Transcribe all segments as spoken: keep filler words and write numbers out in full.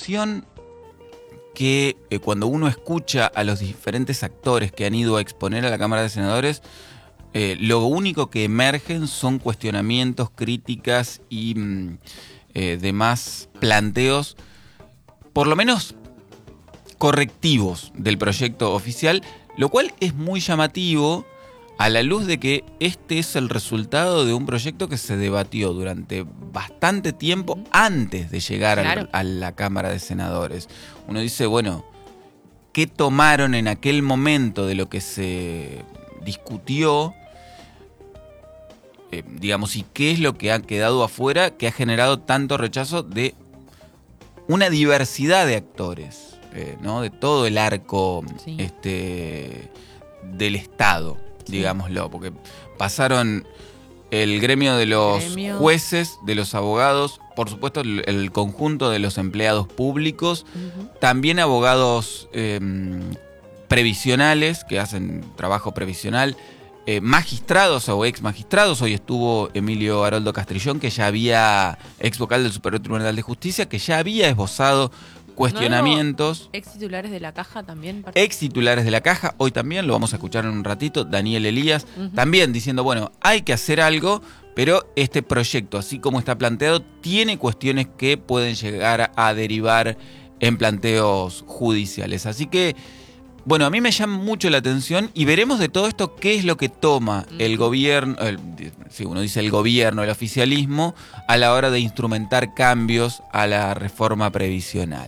sensación que eh, cuando uno escucha a los diferentes actores que han ido a exponer a la Cámara de Senadores, eh, lo único que emergen son cuestionamientos, críticas y mm, eh, demás planteos, por lo menos correctivos del proyecto oficial, lo cual es muy llamativo a la luz de que este es el resultado de un proyecto que se debatió durante bastante tiempo antes de llegar Claro. al, a la Cámara de Senadores. Uno dice, bueno, ¿qué tomaron en aquel momento de lo que se discutió? Eh, digamos, ¿y qué es lo que ha quedado afuera que ha generado tanto rechazo de una diversidad de actores, eh, ¿no? De todo el arco Sí. este, del Estado, Sí. digámoslo, porque pasaron el gremio de los Gremio. jueces, de los abogados, por supuesto el, el conjunto de los empleados públicos, Ujú. también abogados eh, previsionales que hacen trabajo previsional, eh, magistrados o ex magistrados. Hoy estuvo Emilio Haroldo Castrillón, que ya había, ex vocal del Superior Tribunal de Justicia, que ya había esbozado cuestionamientos. Ex titulares de la Caja también. Ex titulares de la Caja, hoy también, lo vamos a escuchar en un ratito, Daniel Elías, Ujú. también diciendo, bueno, hay que hacer algo, pero este proyecto, así como está planteado, tiene cuestiones que pueden llegar a derivar en planteos judiciales. Así que, bueno, a mí me llama mucho la atención y veremos de todo esto qué es lo que toma el gobierno, el, si uno dice el gobierno, el oficialismo, a la hora de instrumentar cambios a la reforma previsional.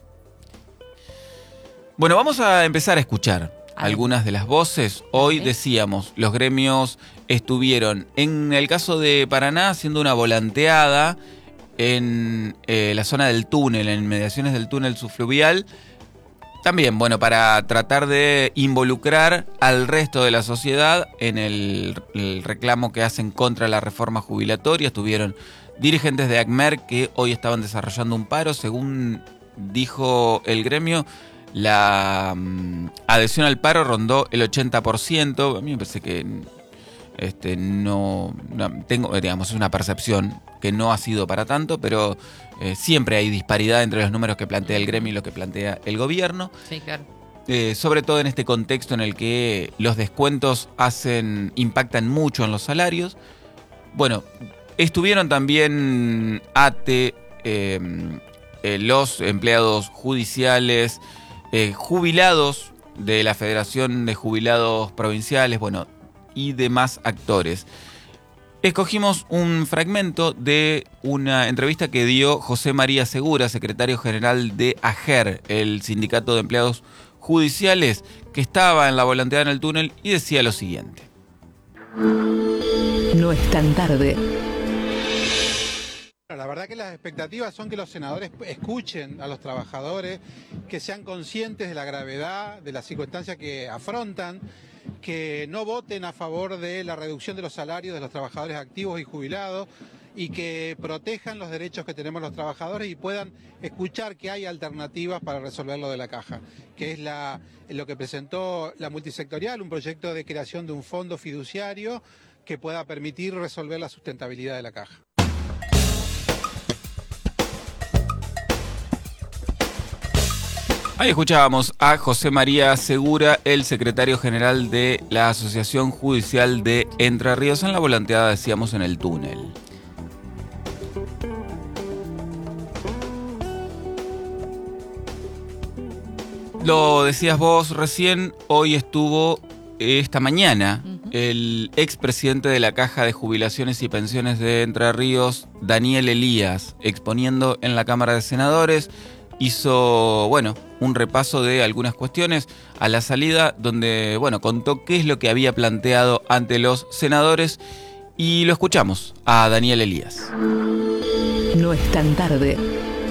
Bueno, vamos a empezar a escuchar algunas de las voces. Hoy decíamos, los gremios estuvieron, en el caso de Paraná, haciendo una volanteada en eh, la zona del túnel, en inmediaciones del túnel subfluvial. También, bueno, para tratar de involucrar al resto de la sociedad en el, el reclamo que hacen contra la reforma jubilatoria. Estuvieron dirigentes de ACMER que hoy estaban desarrollando un paro. Según dijo el gremio, la um, adhesión al paro rondó el ochenta por ciento. A mí me parece que este, no, no tengo, digamos, es una percepción que no ha sido para tanto, pero eh, siempre hay disparidad entre los números que plantea el gremio y lo que plantea el gobierno. Sí, claro. Eh, sobre todo en este contexto en el que los descuentos hacen, impactan mucho en los salarios. Bueno, estuvieron también A T E, eh, eh, los empleados judiciales, eh, jubilados de la Federación de Jubilados Provinciales, bueno, y demás actores. Escogimos un fragmento de una entrevista que dio José María Segura, secretario general de AGER, el Sindicato de Empleados Judiciales, que estaba en la volanteada en el túnel y decía lo siguiente. No es tan tarde. La verdad que las expectativas son que los senadores escuchen a los trabajadores, que sean conscientes de la gravedad de las circunstancias que afrontan, que no voten a favor de la reducción de los salarios de los trabajadores activos y jubilados y que protejan los derechos que tenemos los trabajadores y puedan escuchar que hay alternativas para resolver lo de la caja, que es la, lo que presentó la multisectorial, un proyecto de creación de un fondo fiduciario que pueda permitir resolver la sustentabilidad de la caja. Ahí escuchábamos a José María Segura, el secretario general de la Asociación Judicial de Entre Ríos, en la volanteada, decíamos, en el túnel. Lo decías vos recién, hoy estuvo, esta mañana, uh-huh, el expresidente de la Caja de Jubilaciones y Pensiones de Entre Ríos, Daniel Elías, exponiendo en la Cámara de Senadores. Hizo, bueno, un repaso de algunas cuestiones a la salida, donde, bueno, contó qué es lo que había planteado ante los senadores y lo escuchamos a Daniel Elías. No es tan tarde.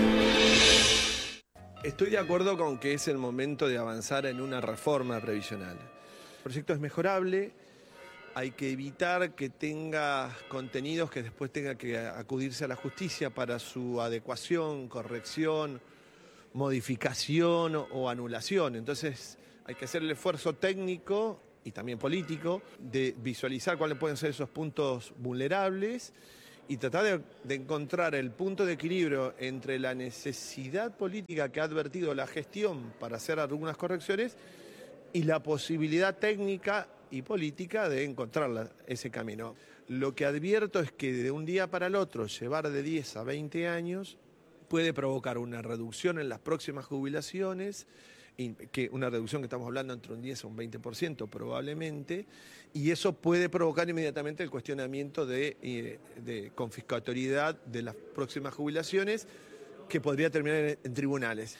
Estoy de acuerdo con que es el momento de avanzar en una reforma previsional. El proyecto es mejorable, hay que evitar que tenga contenidos que después tenga que acudirse a la justicia para su adecuación, corrección, modificación o anulación. Entonces hay que hacer el esfuerzo técnico y también político de visualizar cuáles pueden ser esos puntos vulnerables y tratar de, de encontrar el punto de equilibrio entre la necesidad política que ha advertido la gestión para hacer algunas correcciones y la posibilidad técnica y política de encontrar la, ese camino. Lo que advierto es que de un día para el otro llevar de diez a veinte años puede provocar una reducción en las próximas jubilaciones, que una reducción que estamos hablando entre un diez a un veinte por ciento probablemente, y eso puede provocar inmediatamente el cuestionamiento de, de confiscatoriedad de las próximas jubilaciones, que podría terminar en, en tribunales.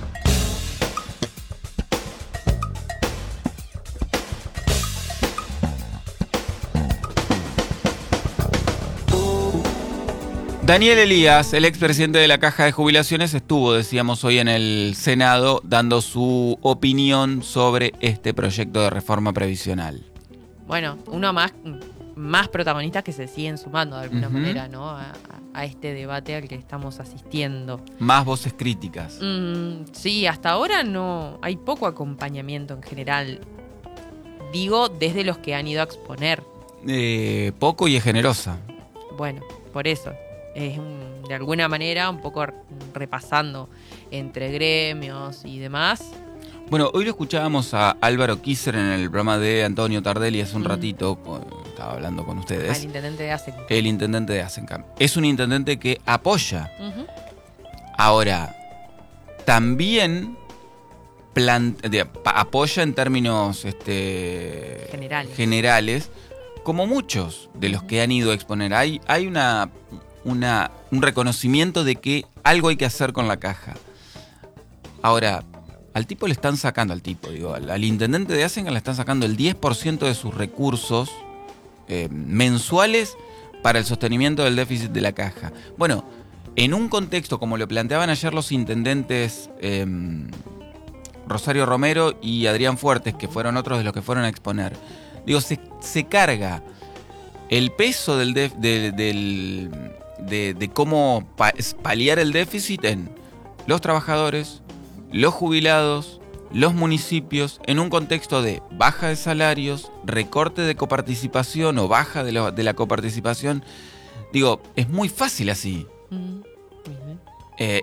Daniel Elías, el expresidente de la Caja de Jubilaciones, estuvo, decíamos, hoy en el Senado dando su opinión sobre este proyecto de reforma previsional. Bueno, uno más, más protagonistas que se siguen sumando de alguna uh-huh. manera, ¿no? A, a este debate al que estamos asistiendo. Más voces críticas. Mm, sí, hasta ahora no hay poco acompañamiento en general. Digo, desde los que han ido a exponer. Eh, poco y es generosa. Bueno, por eso. Es un, de alguna manera un poco repasando entre gremios y demás. Bueno, hoy lo escuchábamos a Álvaro Kisser en el programa de Antonio Tardelli hace un mm. ratito, estaba hablando con ustedes. El intendente de Asencan. El intendente de Asencan. Es un intendente que apoya. Uh-huh. Ahora, también plant- de, pa- apoya en términos este, generales. generales, como muchos de los uh-huh. que han ido a exponer. Hay, hay una... Una, un reconocimiento de que algo hay que hacer con la caja. Ahora, al tipo le están sacando, al tipo, digo, al, al intendente de Asencan le están sacando el diez por ciento de sus recursos eh, mensuales para el sostenimiento del déficit de la caja. Bueno, en un contexto como lo planteaban ayer los intendentes eh, Rosario Romero y Adrián Fuertes, que fueron otros de los que fueron a exponer, digo, se, se carga el peso del, def, de, del De, de cómo pa- paliar el déficit en los trabajadores, los jubilados, los municipios, en un contexto de baja de salarios, recorte de coparticipación o baja de, lo, de la coparticipación. Digo, es muy fácil así. Mm-hmm. Eh,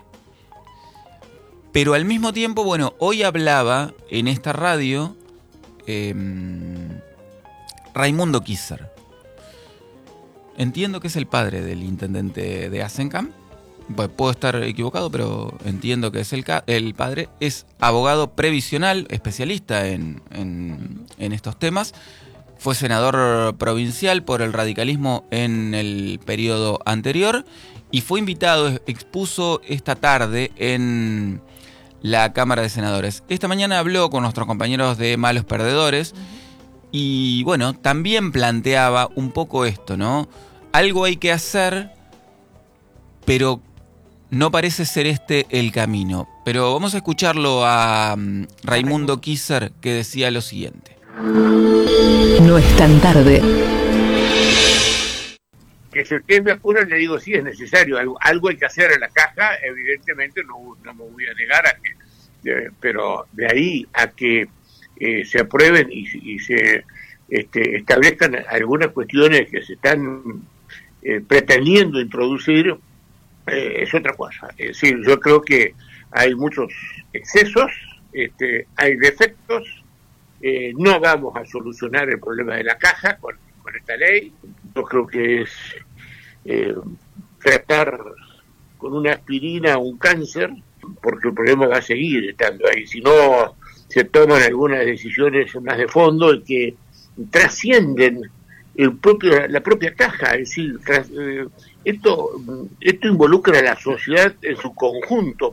pero al mismo tiempo, bueno, hoy hablaba en esta radio eh, Raimundo Kisser. Entiendo que es el padre del intendente de Asencan. Puedo estar equivocado, pero entiendo que es el, ca- el padre. Es abogado previsional, especialista en, en, en estos temas. Fue senador provincial por el radicalismo en el periodo anterior y fue invitado, expuso esta tarde en la Cámara de Senadores. Esta mañana habló con nuestros compañeros de Malos Perdedores y, bueno, también planteaba un poco esto, ¿no? Algo hay que hacer, pero no parece ser este el camino. Pero vamos a escucharlo a um, Raimundo Kisser, que decía lo siguiente. No es tan tarde. Que si ustedes me apuran, le digo, sí, es necesario. Algo, algo hay que hacer en la caja, evidentemente no, no me voy a negar a que... Eh, pero de ahí a que eh, se aprueben y, y se este, establezcan algunas cuestiones que se están... Eh, pretendiendo introducir eh, es otra cosa. Es decir, yo creo que hay muchos excesos, este, hay defectos, eh, no vamos a solucionar el problema de la caja con, con esta ley. Yo creo que es eh, tratar con una aspirina un cáncer, porque el problema va a seguir estando ahí. Si no se toman algunas decisiones más de fondo y que trascienden el propio, la propia caja, es decir, tras, eh, esto, esto involucra a la sociedad en su conjunto.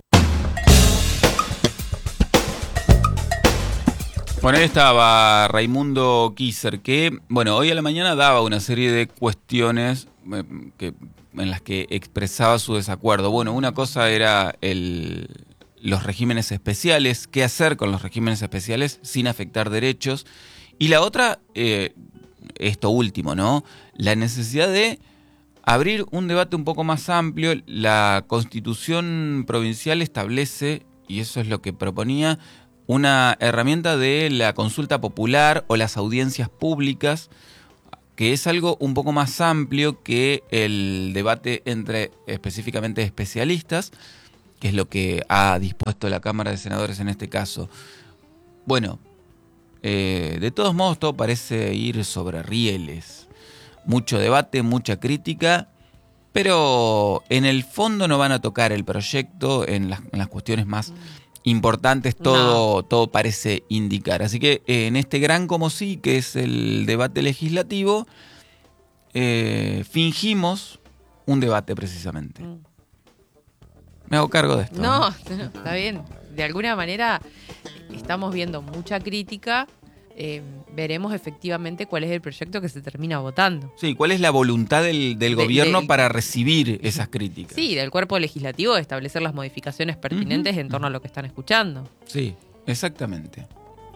Bueno, ahí estaba Raimundo Kisser, que, bueno, hoy a la mañana daba una serie de cuestiones eh, que, en las que expresaba su desacuerdo. Bueno, una cosa era el, los regímenes especiales, qué hacer con los regímenes especiales sin afectar derechos, y la otra... Eh, esto último, ¿no? La necesidad de abrir un debate un poco más amplio. La Constitución provincial establece, y eso es lo que proponía, una herramienta de la consulta popular o las audiencias públicas que es algo un poco más amplio que el debate entre específicamente especialistas, que es lo que ha dispuesto la Cámara de Senadores en este caso. Bueno, eh, de todos modos todo parece ir sobre rieles. Mucho debate, mucha crítica, pero en el fondo no van a tocar el proyecto en las, en las cuestiones más importantes, todo, no. todo parece indicar. Así que eh, en este gran como sí, que es el debate legislativo, eh, fingimos un debate precisamente. Mm. Me hago cargo de esto. No, no, está bien. De alguna manera estamos viendo mucha crítica. Eh, veremos efectivamente cuál es el proyecto que se termina votando. Sí, cuál es la voluntad del, del de, gobierno de, para recibir esas críticas. Sí, del cuerpo legislativo de establecer las modificaciones pertinentes uh-huh. en torno a lo que están escuchando. Sí, exactamente.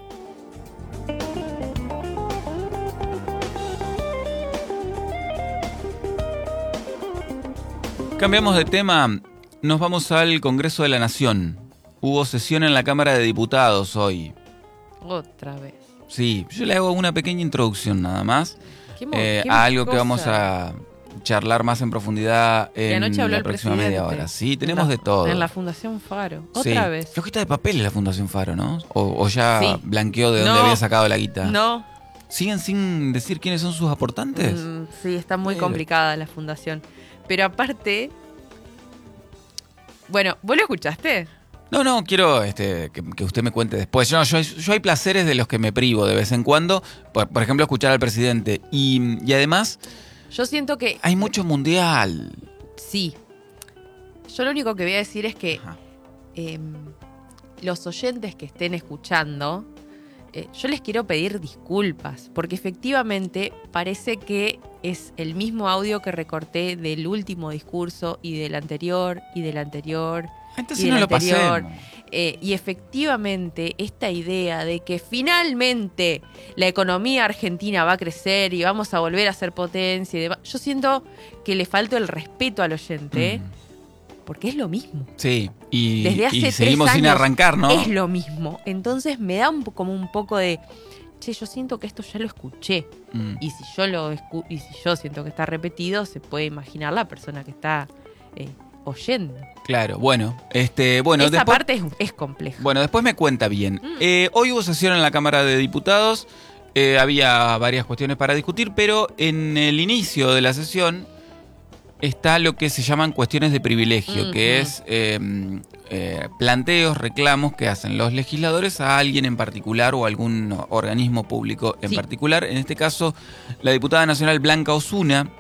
Cambiamos de tema, nos vamos al Congreso de la Nación. Hubo sesión en la Cámara de Diputados hoy. Otra vez. Sí, yo le hago una pequeña introducción nada más eh, a algo cosa? que vamos a charlar más en profundidad en la próxima media hora. Sí, tenemos la, de todo. En la Fundación Faro, otra sí. vez. Flojita de papel en la Fundación Faro, ¿no? O, o ya sí. blanqueó de dónde no, había sacado la guita. No. ¿Siguen sin decir quiénes son sus aportantes? Mm, sí, está muy Pero. complicada la Fundación. Pero aparte... Bueno, ¿vos lo escuchaste? No, no, quiero este, que, que usted me cuente después. No, yo, yo hay placeres de los que me privo de vez en cuando. Por, por ejemplo, escuchar al presidente. Y, y además... Yo siento que... Hay mucho mundial. Sí. Yo lo único que voy a decir es que eh, los oyentes que estén escuchando, eh, yo les quiero pedir disculpas. Porque efectivamente parece que es el mismo audio que recorté del último discurso y del anterior y del anterior... Entonces no lo pasemos. Eh, y efectivamente, esta idea de que finalmente la economía argentina va a crecer y vamos a volver a ser potencia y demás, yo siento que le falta el respeto al oyente, mm. porque es lo mismo. Sí, y, desde hace y tres seguimos años sin arrancar, ¿no? Es lo mismo. Entonces me da un, como un poco de... Che, yo siento que esto ya lo escuché. Mm. Y si yo lo escu- y si yo siento que está repetido, se puede imaginar la persona que está... Eh, oyendo. Claro, bueno, este, bueno, esa después, parte es, es compleja. Bueno, después me cuenta bien. Mm. Eh, hoy hubo sesión en la Cámara de Diputados, eh, había varias cuestiones para discutir, pero en el inicio de la sesión está lo que se llaman cuestiones de privilegio, mm-hmm. que es eh, eh, planteos, reclamos que hacen los legisladores a alguien en particular o a algún organismo público en sí. particular. En este caso, la diputada nacional Blanca Osuna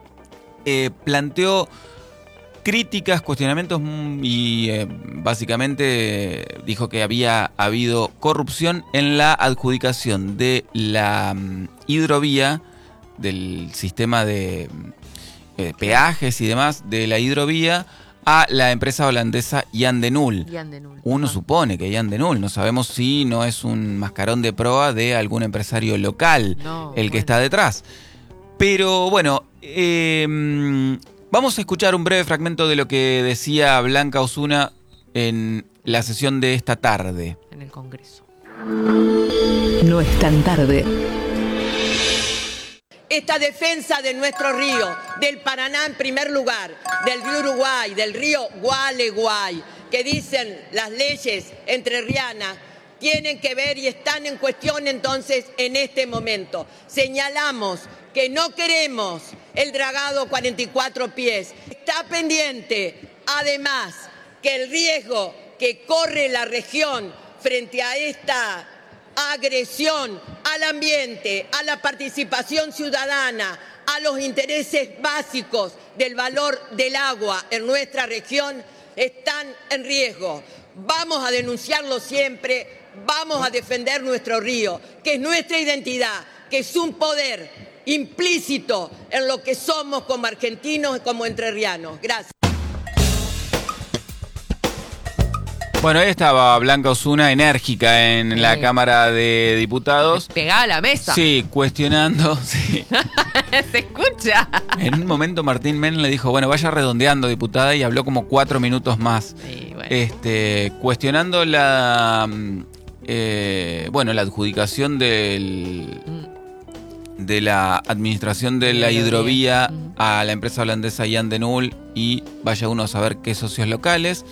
eh, planteó críticas, cuestionamientos y eh, básicamente eh, dijo que había habido corrupción en la adjudicación de la um, hidrovía, del sistema de eh, peajes y demás de la hidrovía a la empresa holandesa Jan de Nul. Jan de Nul. Uno ah. supone que Jan de Nul, no sabemos si no es un mascarón de proa de algún empresario local no, el que bueno. está detrás. Pero bueno... Eh, Vamos a escuchar un breve fragmento de lo que decía Blanca Osuna en la sesión de esta tarde. En el Congreso. No es tan tarde. Esta defensa de nuestro río, del Paraná en primer lugar, del río Uruguay, del río Gualeguay, que dicen las leyes entrerrianas, tienen que ver y están en cuestión entonces en este momento. Señalamos que no queremos el dragado cuarenta y cuatro pies. Está pendiente, además, que el riesgo que corre la región frente a esta agresión al ambiente, a la participación ciudadana, a los intereses básicos del valor del agua en nuestra región, están en riesgo. Vamos a denunciarlo siempre, vamos a defender nuestro río, que es nuestra identidad, que es un poder implícito en lo que somos como argentinos y como entrerrianos. Gracias. Bueno, ahí estaba Blanca Osuna, enérgica en sí. la Cámara de Diputados. Pegada a la mesa. Sí, cuestionando. Sí. Se escucha. En un momento Martín Menem le dijo, bueno, vaya redondeando, diputada, y habló como cuatro minutos más. Sí, bueno. Este, cuestionando la, eh, bueno, la adjudicación del... Mm. de la administración de la hidrovía a la empresa holandesa Jan de Nul, y vaya uno a saber qué socios locales.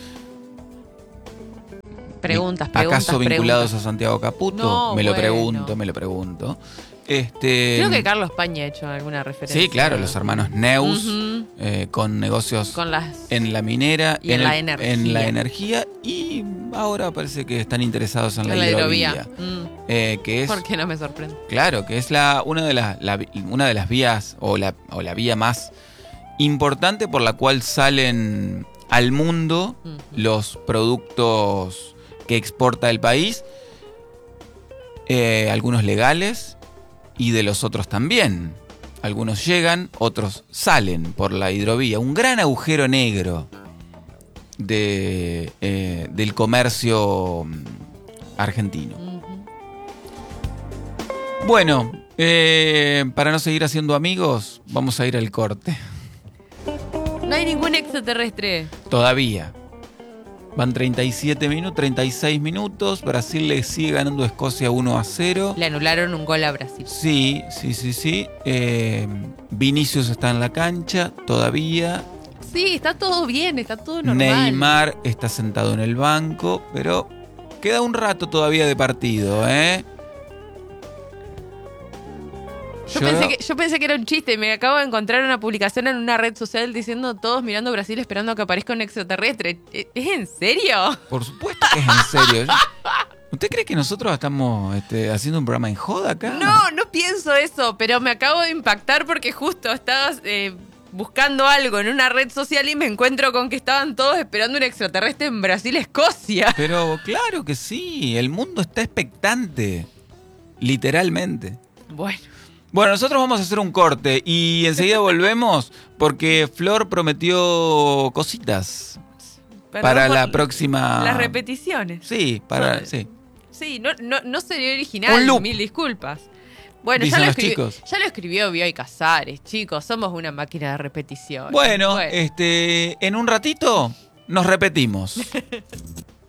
Preguntas, preguntas, ¿Acaso vinculados preguntas. a Santiago Caputo? No, me lo bueno. pregunto, me lo pregunto. Este, Creo que Carlos Paña ha hecho alguna referencia. Sí, claro, los hermanos Neus, Ujú. eh, con negocios Con las... en la minera, Y en la el- energía. en la energía, y ahora parece que están interesados en, en la, la hidrovía. hidrovía. Mm. Eh, que es, ¿Por qué no me sorprende? claro, que es la, una, de las, la- una de las vías, o la, o la vía más importante por la cual salen al mundo Ujú. los productos que exporta el país, eh, algunos legales y de los otros también. Algunos llegan, otros salen por la hidrovía. Un gran agujero negro de, eh, del comercio mm, argentino. Ujú. Bueno, eh, para no seguir haciendo amigos, vamos a ir al corte. No hay ningún extraterrestre. Todavía. Van treinta y siete minutos, treinta y seis minutos. Brasil le sigue ganando a Escocia uno a cero. Le anularon un gol a Brasil. Sí, sí, sí, sí. Eh, Vinicius está en la cancha todavía. Sí, está todo bien, está todo normal. Neymar está sentado en el banco, pero queda un rato todavía de partido, ¿eh? Yo, pensé que, yo pensé que era un chiste. Me acabo de encontrar una publicación en una red social diciendo todos mirando Brasil esperando a que aparezca un extraterrestre. ¿Es es en serio? Por supuesto que es en serio. Yo- ¿Usted cree que nosotros estamos este, haciendo un programa en joda acá? No, no pienso eso, pero me acabo de impactar porque justo estabas eh, buscando algo en una red social y me encuentro con que estaban todos esperando un extraterrestre en Brasil, Escocia. Pero claro que sí, el mundo está expectante. Literalmente. Bueno. Bueno, nosotros vamos a hacer un corte y enseguida volvemos porque Flor prometió cositas Perdón para por la próxima... Las repeticiones. Sí, para... Son- Sí. Sí, no, no, no sería original, Un loop. mil disculpas. Bueno, Dicen ya lo, los escribió, chicos. ya lo escribió Bioy Casares, chicos, somos una máquina de repetición. Bueno, este, en un ratito nos repetimos.